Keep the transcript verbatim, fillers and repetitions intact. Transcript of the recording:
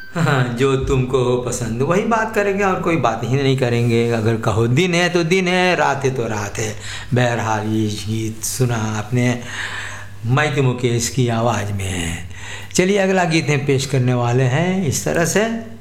हाँ, जो तुमको हो पसंद वही बात करेंगे और कोई बात ही नहीं करेंगे। अगर कहो दिन है तो दिन है, रात है तो रात है। बहरहाल ये गीत सुना आपने माइक मुकेश की आवाज़ में है। चलिए अगला गीत है पेश करने वाले हैं इस तरह से।